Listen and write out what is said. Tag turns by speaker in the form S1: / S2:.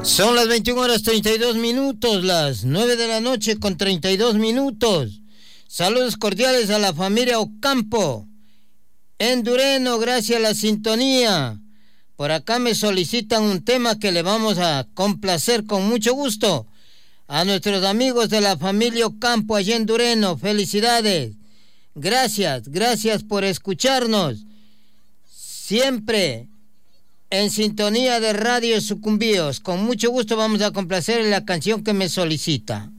S1: Son las 21:32, las 9 de la noche con 32 minutos. Saludos cordiales a la familia Ocampo. En Dureno, gracias a la sintonía. Por acá me solicitan un tema que le vamos a complacer con mucho gusto. A nuestros amigos de la familia Ocampo allá en Dureno, felicidades. Gracias por escucharnos. Siempre en sintonía de Radio Sucumbíos. Con mucho gusto vamos a complacer la canción que me solicita.